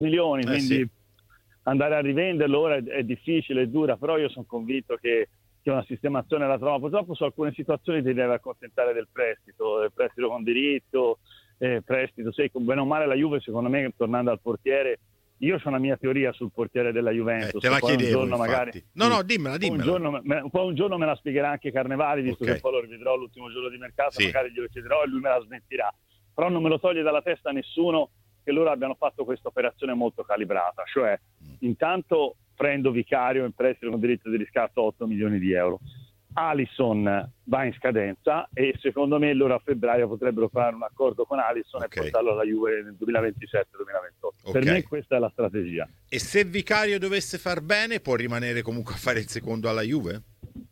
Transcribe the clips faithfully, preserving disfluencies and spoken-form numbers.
milioni, eh, quindi sì. andare a rivenderlo ora è, è difficile, è dura, però io sono convinto che, che una sistemazione la trova. Purtroppo su alcune situazioni ti deve accontentare del prestito, del prestito con diritto, eh, prestito, sai, bene o male la Juve, secondo me, tornando al portiere, io ho una mia teoria sul portiere della Juventus. Eh, te la poi chiedevo, un giorno infatti. magari, No, sì, no, dimmela, poi un, dimmela. giorno, me, poi un giorno me la spiegherà anche Carnevali, visto Ok. che poi lo rivedrò l'ultimo giorno di mercato, Sì. magari glielo chiederò e lui me la smentirà. Però non me lo toglie dalla testa nessuno che loro abbiano fatto questa operazione molto calibrata, cioè intanto prendo Vicario in prestito con diritto di riscatto otto milioni di euro. Alisson va in scadenza e secondo me loro a febbraio potrebbero fare un accordo con Alisson Ok. e portarlo alla Juve nel duemilaventisette duemilaventotto. Ok. Per me questa è la strategia. E se Vicario dovesse far bene, può rimanere comunque a fare il secondo alla Juve?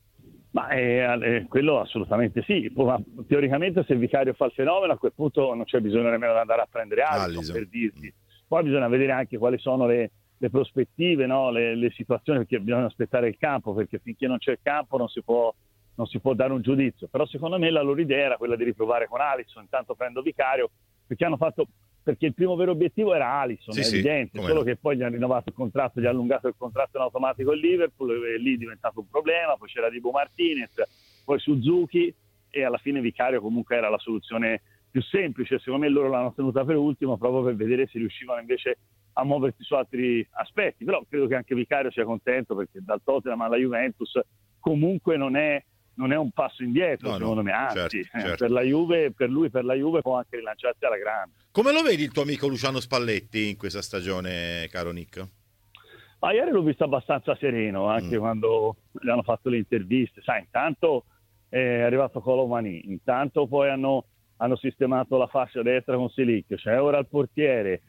Ma eh, eh, quello assolutamente sì. Poi, ma teoricamente se Vicario fa il fenomeno, a quel punto non c'è bisogno nemmeno di andare a prendere Alisson, Alisson. per dirti. Poi bisogna vedere anche quali sono le, le prospettive, no? le, le situazioni, perché bisogna aspettare il campo, perché finché non c'è il campo non si può, non si può dare un giudizio. Però secondo me la loro idea era quella di riprovare con Alisson, intanto prendo Vicario, perché hanno fatto perché il primo vero obiettivo era Alisson, Sì, è sì, evidente, come solo no. che poi gli hanno rinnovato il contratto, gli ha allungato il contratto in automatico il Liverpool, e lì è diventato un problema, poi c'era Dibu Martinez, poi Suzuki, e alla fine Vicario comunque era la soluzione più semplice. Secondo me loro l'hanno tenuta per ultimo proprio per vedere se riuscivano invece a muoversi su altri aspetti, però credo che anche Vicario sia contento, perché dal Tottenham alla Juventus comunque non è, non è un passo indietro, No, secondo no, me, anzi certo, eh, certo. per la Juve, per lui, per la Juve può anche rilanciarsi alla grande. Come lo vedi il tuo amico Luciano Spalletti in questa stagione, caro Nick? Ma ieri l'ho visto abbastanza sereno, anche Mm. quando gli hanno fatto le interviste. Sai, intanto è arrivato Colomani, intanto poi hanno, hanno sistemato la fascia destra con Silic, cioè ora il portiere.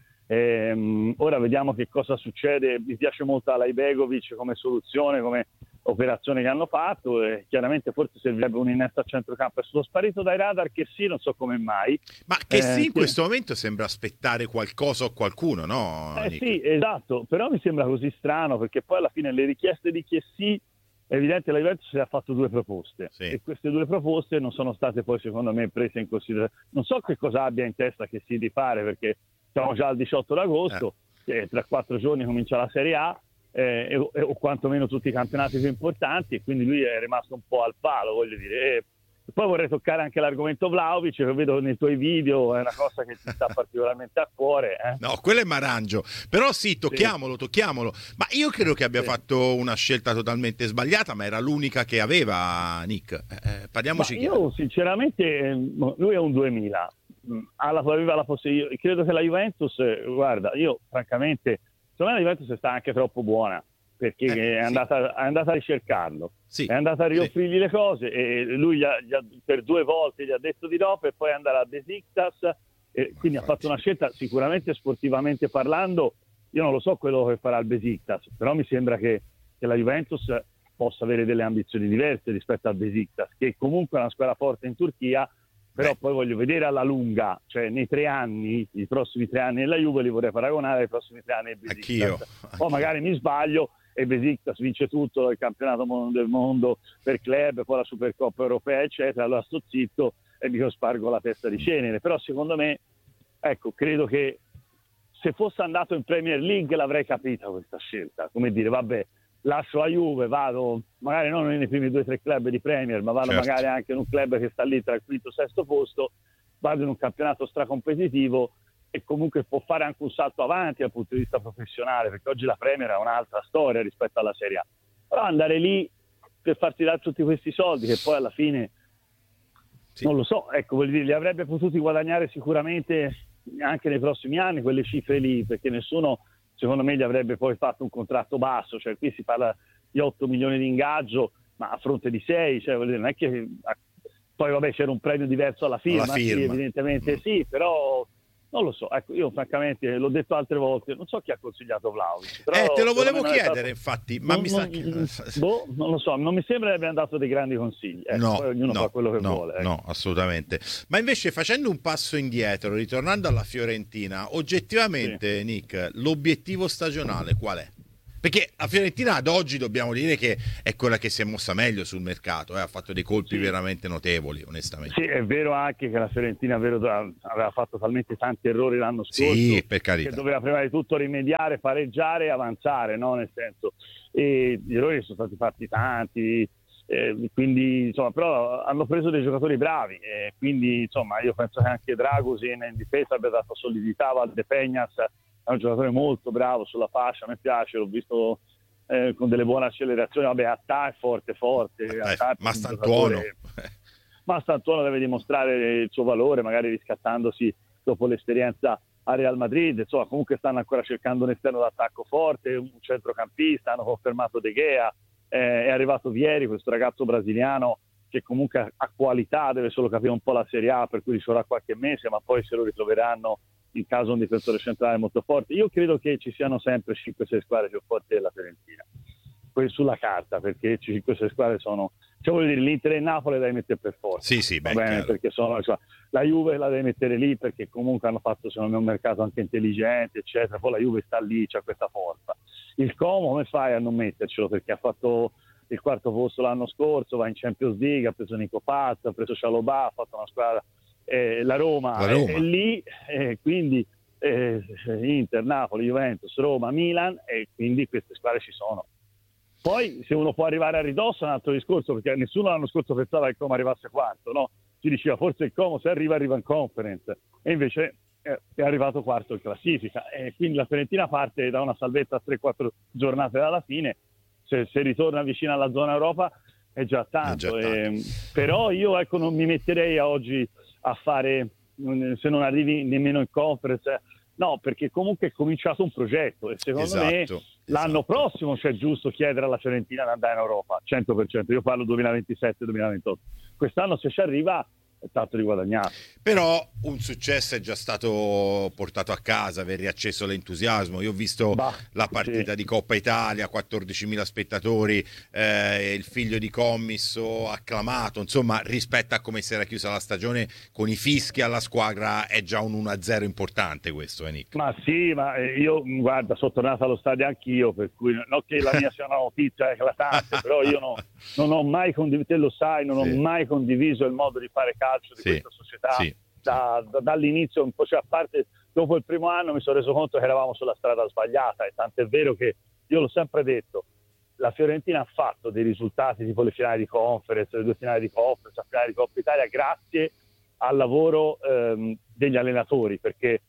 Ehm, ora vediamo che cosa succede. Mi piace molto Alay Begovic come soluzione, come operazione che hanno fatto, e chiaramente forse servirebbe un innesto a centrocampo. È stato sparito dai radar che sì, non so come mai. Ma che Eh, sì, in che- questo momento sembra aspettare qualcosa o qualcuno, no, Eh Nick? sì, esatto, però mi sembra così strano, perché poi alla fine le richieste di Chiesi, è evidente la Juventus ha fatto due proposte, Sì. e queste due proposte non sono state poi secondo me prese in considerazione. Non so che cosa abbia in testa Chiesi di fare, perché siamo già al diciotto d'agosto, eh. tra quattro giorni comincia la Serie A, eh, e, e, o quantomeno tutti i campionati più importanti, e quindi lui è rimasto un po' al palo, voglio dire. E poi vorrei toccare anche l'argomento Vlahovic, che vedo nei tuoi video, è una cosa che ti sta particolarmente a cuore. Eh? No, quello è Marangio. Però sì, tocchiamolo, tocchiamolo. Ma io credo che abbia Sì. fatto una scelta totalmente sbagliata, ma era l'unica che aveva, Nick. Eh, parliamoci Ma chiaro. io sinceramente, eh, lui è un duemila, mm, ha la, aveva la possibilità. Credo che la Juventus, eh, guarda, io francamente, secondo me la Juventus è stata anche troppo buona, perché Eh, è, sì. andata, è andata a ricercarlo, Sì, è andata a sì. rioffrirgli le cose, e lui gli ha, gli ha- per due volte gli ha detto di no, per poi andare a Besiktas, e quindi ha infatti. fatto una scelta sicuramente sportivamente parlando. Io non lo so quello che farà il Besiktas, però mi sembra che, che la Juventus possa avere delle ambizioni diverse rispetto al Besiktas, che comunque è una squadra forte in Turchia, però Beh. poi voglio vedere alla lunga, cioè nei tre anni, i prossimi tre anni della Juve li vorrei paragonare ai prossimi tre anni del Anch'io, Besiktas. Poi anch'io. magari mi sbaglio e Besiktas vince tutto, il campionato mon- del mondo per club, poi la Supercoppa europea, eccetera, allora sto zitto e dico spargo la testa di cenere. Però secondo me, ecco, credo che se fosse andato in Premier League l'avrei capita questa scelta, come dire, vabbè, lascio la Juve, vado magari non nei primi due o tre club di Premier, ma vado Certo. magari anche in un club che sta lì tra il quinto e il sesto posto, vado in un campionato stracompetitivo e comunque può fare anche un salto avanti dal punto di vista professionale, perché oggi la Premier è un'altra storia rispetto alla Serie A. Però andare lì per farti dare tutti questi soldi, che poi alla fine Sì. non lo so, ecco, voglio dire, li avrebbe potuti guadagnare sicuramente anche nei prossimi anni quelle cifre lì, perché nessuno secondo me gli avrebbe poi fatto un contratto basso, cioè qui si parla di otto milioni di ingaggio, ma a fronte di sei, cioè voglio dire, non è che poi vabbè c'era un premio diverso alla firma, Alla firma. Sì, evidentemente Mm. sì, però non lo so, ecco, io francamente l'ho detto altre volte, non so chi ha consigliato Vlahovic. Però Eh, te lo secondo volevo me non è chiedere, stato- infatti, ma non, mi sa non- che... boh, non lo so, non mi sembra che abbia dato dei grandi consigli, ecco, No, poi ognuno no, fa quello che no, vuole. Ecco. no, assolutamente. Ma invece facendo un passo indietro, ritornando alla Fiorentina, oggettivamente, Sì. Nick, l'obiettivo stagionale qual è? Perché la Fiorentina ad oggi dobbiamo dire che è quella che si è mossa meglio sul mercato, eh? Ha fatto dei colpi sì. veramente notevoli, onestamente. Sì, è vero anche che la Fiorentina vero, aveva fatto talmente tanti errori l'anno scorso sì, per carità. che doveva prima di tutto rimediare, pareggiare e avanzare, no? Nel senso, e gli errori sono stati fatti tanti, eh, quindi insomma, però hanno preso dei giocatori bravi, e quindi insomma io penso che anche Dragusin in difesa abbia dato solidità, Valdepeñas è un giocatore molto bravo sulla fascia, a me piace, l'ho visto eh, con delle buone accelerazioni. Vabbè, Attà è forte forte, Attà è Mastantuono Mastantuono deve dimostrare il suo valore, magari riscattandosi dopo l'esperienza a Real Madrid. Insomma, comunque stanno ancora cercando un esterno d'attacco forte, un centrocampista, hanno confermato De Gea, eh, è arrivato Vieri, questo ragazzo brasiliano che comunque ha qualità, deve solo capire un po' la Serie A, per cui ci vorrà qualche mese, ma poi se lo ritroveranno in caso un difensore centrale molto forte. Io credo che ci siano sempre cinque sei squadre più forti della Fiorentina, poi sulla carta, perché cinque sei squadre sono, cioè voglio dire, l'Inter e il Napoli la devi mettere per forza, sì sì, beh, bene, perché sono, cioè, la Juve la devi mettere lì perché comunque hanno fatto secondo me un mercato anche intelligente eccetera, poi la Juve sta lì, c'ha questa forza. Il Como come fai a non mettercelo, perché ha fatto il quarto posto l'anno scorso, va in Champions League, ha preso Nico Paz, ha preso Cialobà, ha fatto una squadra. Eh, la Roma, la Roma. È, è lì, eh, quindi eh, Inter, Napoli, Juventus, Roma, Milan, e quindi queste squadre ci sono. Poi se uno può arrivare a ridosso è un altro discorso, perché nessuno l'anno scorso pensava che il Como arrivasse quarto, no? Si diceva forse il Como se arriva arriva in Conference, e invece eh, è arrivato quarto in classifica, e quindi la Fiorentina parte da una salvezza a tre quattro giornate dalla fine. Se, se ritorna vicino alla zona Europa è già tanto, è già tanto. Eh, però io ecco non mi metterei a oggi a fare, se non arrivi nemmeno in Conference, no, perché comunque è cominciato un progetto, e secondo esatto, me esatto. l'anno prossimo c'è giusto chiedere alla Fiorentina di andare in Europa, cento per cento, io parlo duemilaventisette duemilaventotto, quest'anno se ci arriva è tanto di guadagnato. Però un successo è già stato portato a casa, aver riacceso l'entusiasmo. Io ho visto bah, la partita sì. di Coppa Italia, quattordicimila spettatori, eh, il figlio di Commisso acclamato, insomma rispetto a come si era chiusa la stagione con i fischi alla squadra è già un uno a zero importante questo, eh Nick? Ma sì, ma io guarda, sono tornato allo stadio anch'io, per cui non che la mia sia una notizia eclatante, però io no, non ho mai condiviso, te lo sai, non sì. ho mai condiviso il modo di fare calcio di sì, questa società sì, da, da, dall'inizio, un po', cioè, a parte dopo il primo anno mi sono reso conto che eravamo sulla strada sbagliata, e tant'è vero che io l'ho sempre detto, la Fiorentina ha fatto dei risultati tipo le finali di Conference, le due finali di Conference, la finale di Coppa Italia grazie al lavoro ehm, degli allenatori, perché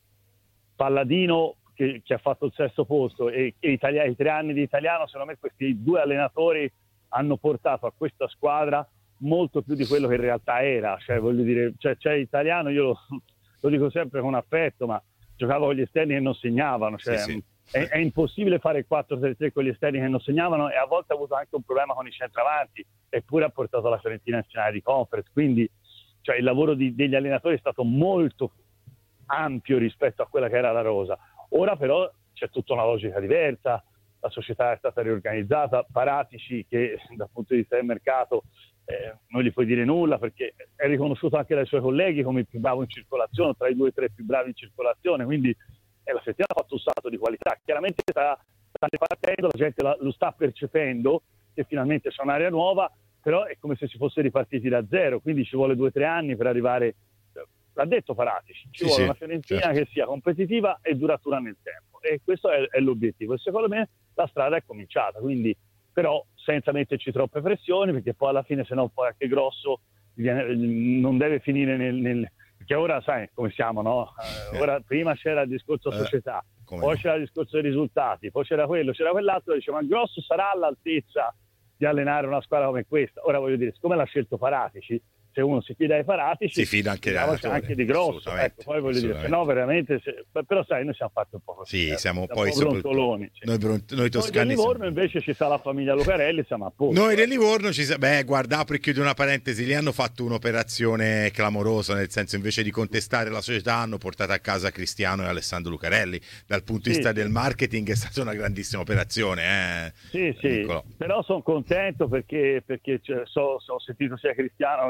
Palladino che, che ha fatto il sesto posto e, e Italia, i tre anni di italiano, secondo me questi due allenatori hanno portato a questa squadra molto più di quello che in realtà era, cioè voglio dire, cioè, c'è italiano, io lo, lo dico sempre con affetto, ma giocavo con gli esterni che non segnavano, cioè sì, sì. È, è impossibile fare il quattro tre tre con gli esterni che non segnavano, e a volte ha avuto anche un problema con i centravanti, eppure ha portato la Fiorentina in finale di Conference, quindi cioè, il lavoro di, degli allenatori è stato molto ampio rispetto a quella che era la rosa. Ora però c'è tutta una logica diversa, la società è stata riorganizzata, Paratici che dal punto di vista del mercato Eh, non gli puoi dire nulla, perché è riconosciuto anche dai suoi colleghi come il più bravo in circolazione, tra i due o tre più bravi in circolazione, quindi eh, la Fiorentina ha fatto un salto di qualità, chiaramente sta, sta ripartendo, la gente la, lo sta percependo che finalmente c'è un'area nuova, però è come se si fosse ripartiti da zero, quindi ci vuole due o tre anni per arrivare, l'ha detto Paratici, ci sì, vuole sì, una Fiorentina certo. che sia competitiva e duratura nel tempo, e questo è, è l'obiettivo, e secondo me la strada è cominciata, quindi però senza metterci troppe pressioni, perché poi alla fine se no poi anche Grosso viene, non deve finire nel, nel perché ora sai come siamo, no? Eh, ora prima c'era il discorso società, eh, poi no? c'era il discorso dei risultati, poi c'era quello, c'era quell'altro, dice ma Grosso sarà all'altezza di allenare una squadra come questa? Ora voglio dire, siccome l'ha scelto Paratici, se uno si fida ai Paratici si fida anche, anche di Grosso, ecco, poi voglio dire, se no veramente se, però sai, noi siamo fatti un po' così, sì, eh, siamo siamo poi brontoloni, sì. noi, bront- noi toscani noi Livorno siamo... invece ci sta la famiglia Lucarelli, siamo a posto. Noi del Livorno ci sa- beh guarda, apro e chiudo una parentesi, lì hanno fatto un'operazione clamorosa, nel senso invece di contestare la società hanno portato a casa Cristiano e Alessandro Lucarelli, dal punto di sì, vista sì. del marketing è stata una grandissima operazione, eh? sì sì, Nicolò. Però sono contento perché, perché cioè, so, so, ho sentito sia Cristiano che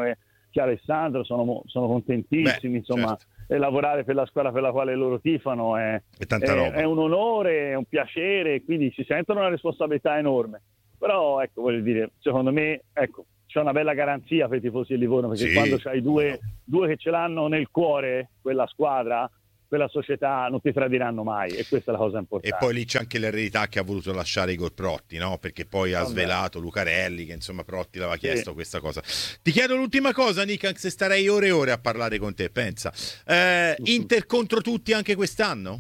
Chia Alessandro sono, sono contentissimi, Beh, insomma, certo. E lavorare per la squadra per la quale loro tifano è, è, è, è un onore, è un piacere, quindi si sentono una responsabilità enorme. Però, ecco, voglio dire, secondo me, ecco, c'è una bella garanzia per i tifosi di Livorno, perché sì, quando c'hai due, no. due che ce l'hanno nel cuore, quella squadra, quella società, non ti tradiranno mai, e questa è la cosa importante. E poi lì c'è anche l'eredità che ha voluto lasciare Igor Protti, no? Perché poi ha Vabbè. svelato Lucarelli, che insomma Protti l'aveva chiesto sì. questa cosa. Ti chiedo l'ultima cosa, Nick, anche se starei ore e ore a parlare con te, pensa. Eh, Inter contro tutti anche quest'anno?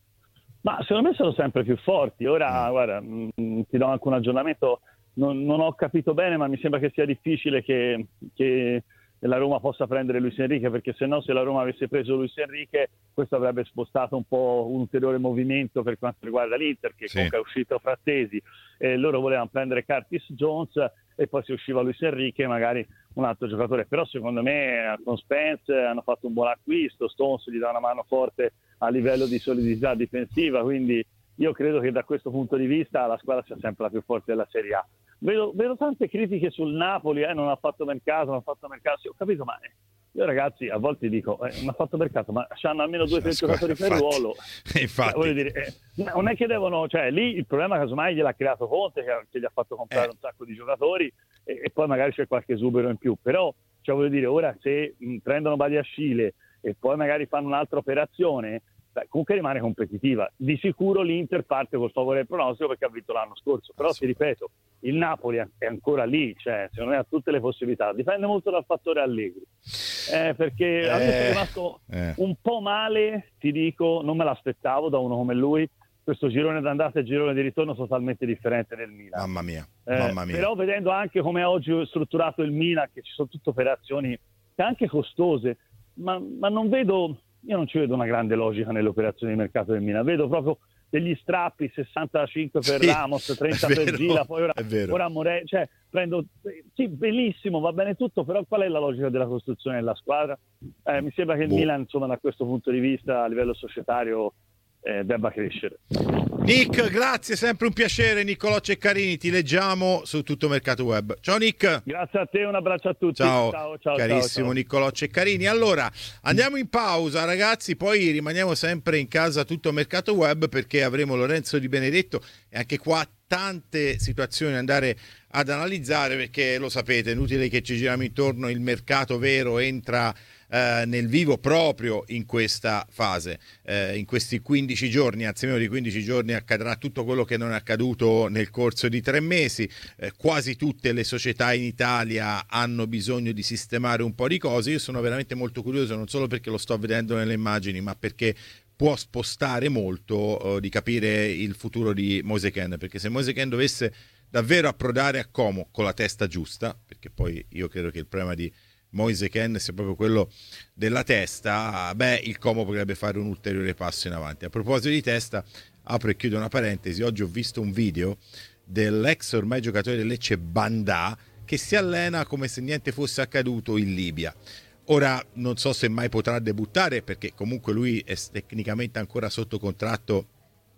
Ma secondo me sono sempre più forti. Ora, mm. guarda, mh, ti do anche un aggiornamento, non, non ho capito bene, ma mi sembra che sia difficile che... che la Roma possa prendere Luis Enrique, perché se no, se la Roma avesse preso Luis Enrique, questo avrebbe spostato un po' un ulteriore movimento per quanto riguarda l'Inter, che sì. comunque è uscito Frattesi, e loro volevano prendere Curtis Jones e poi se usciva Luis Enrique magari un altro giocatore. Però secondo me con Spence hanno fatto un buon acquisto, Stones gli dà una mano forte a livello di solidità difensiva, quindi io credo che da questo punto di vista la squadra sia sempre la più forte della Serie A. Vedo, vedo tante critiche sul Napoli, eh, non ha fatto mercato, non ha fatto mercato, sì, ho capito, ma io ragazzi a volte dico, eh, non ha fatto mercato, ma c'hanno almeno due o tre giocatori per ruolo. Infatti. Cioè, voglio dire, eh, non è che devono, cioè lì il problema casomai gliel'ha creato Conte, che, che gli ha fatto comprare eh. un sacco di giocatori e, e poi magari c'è qualche esubero in più, però cioè, voglio dire, ora se mh, prendono Badiashile e poi magari fanno un'altra operazione, comunque rimane competitiva. Di sicuro l'Inter parte col favore del pronostico perché ha vinto l'anno scorso, però ti ripeto, il Napoli è ancora lì, cioè secondo me ha tutte le possibilità, dipende molto dal fattore Allegri, eh, perché eh, a me è rimasto eh. un po' male, ti dico, non me l'aspettavo da uno come lui, questo girone d'andata e girone di ritorno totalmente differente del Milan. Mamma mia, eh, mamma mia. Però vedendo anche come oggi è strutturato il Milan, che ci sono tutte operazioni anche costose, ma, ma non vedo... Io non ci vedo una grande logica nelle operazioni di mercato del Milan, vedo proprio degli strappi, sessantacinque per sì, Ramos, trenta per Gila, poi ora, ora More, cioè prendo, sì, bellissimo, va bene tutto, però qual è la logica della costruzione della squadra? Eh, mi sembra che il boh. Milan, insomma, da questo punto di vista, a livello societario, eh, debba crescere. Nick, grazie, sempre un piacere. Niccolò Ceccarini, ti leggiamo su Tutto Mercato Web. Ciao Nick. Grazie a te, un abbraccio a tutti. Ciao, ciao, ciao carissimo ciao, ciao. Niccolò Ceccarini. Allora, andiamo in pausa ragazzi, poi rimaniamo sempre in casa Tutto Mercato Web perché avremo Lorenzo Di Benedetto e anche qua tante situazioni da andare ad analizzare, perché lo sapete, è inutile che ci giriamo intorno, il mercato vero entra eh, nel vivo proprio in questa fase, eh, in questi quindici giorni, anzi meno di quindici giorni accadrà tutto quello che non è accaduto nel corso di tre mesi, eh, quasi tutte le società in Italia hanno bisogno di sistemare un po' di cose. Io sono veramente molto curioso, non solo perché lo sto vedendo nelle immagini, ma perché può spostare molto uh, di capire il futuro di Moise Kean, perché se Moise Kean dovesse davvero approdare a Como con la testa giusta, perché poi io credo che il problema di Moise Kean sia proprio quello della testa, beh, il Como potrebbe fare un ulteriore passo in avanti. A proposito di testa, apro e chiudo una parentesi, oggi ho visto un video dell'ex ormai giocatore del Lecce Bandà che si allena come se niente fosse accaduto in Libia. Ora non so se mai potrà debuttare, perché comunque lui è tecnicamente ancora sotto contratto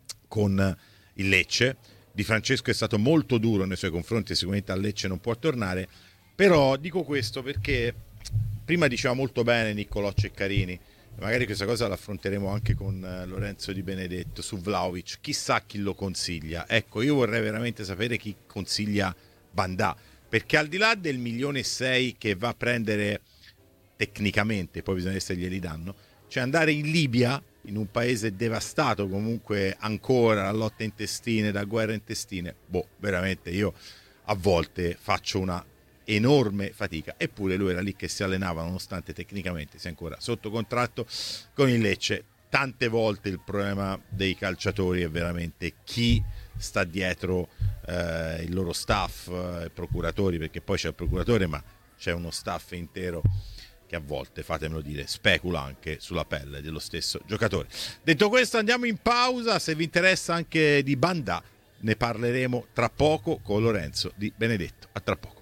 con il Lecce. Di Francesco è stato molto duro nei suoi confronti, sicuramente al Lecce non può tornare, però dico questo perché prima diceva molto bene Niccolò Ceccarini, magari questa cosa l'affronteremo anche con Lorenzo Di Benedetto su Vlahovic, chissà chi lo consiglia. Ecco, io vorrei veramente sapere chi consiglia Bandà, perché al di là del milione e sei che va a prendere tecnicamente, poi bisogna vedere se glieli danno, cioè andare in Libia, in un paese devastato comunque ancora da lotta intestine, da guerre intestine, boh, veramente io a volte faccio una enorme fatica, eppure lui era lì che si allenava nonostante tecnicamente sia ancora sotto contratto con il Lecce. Tante volte il problema dei calciatori è veramente chi sta dietro eh, il loro staff, eh, procuratori, perché poi c'è il procuratore ma c'è uno staff intero che a volte, fatemelo dire, specula anche sulla pelle dello stesso giocatore. Detto questo, andiamo in pausa. Se vi interessa anche di Bandà, ne parleremo tra poco con Lorenzo Di Benedetto. A tra poco.